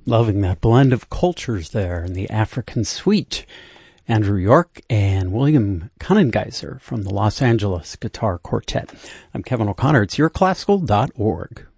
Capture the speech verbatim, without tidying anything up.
Loving that blend of cultures there in the African suite. Andrew York and William Cunnengeiser from the Los Angeles Guitar Quartet. I'm Kevin O'Connor. It's your classical dot org.